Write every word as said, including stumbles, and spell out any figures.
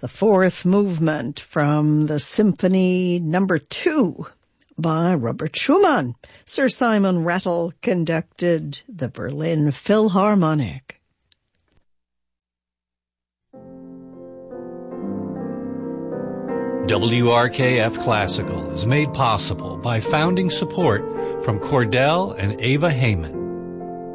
the fourth movement from the Symphony Number Two by Robert Schumann. Sir Simon Rattle conducted the Berlin Philharmonic. W R K F Classical is made possible by founding support from Cordell and Ava Heyman.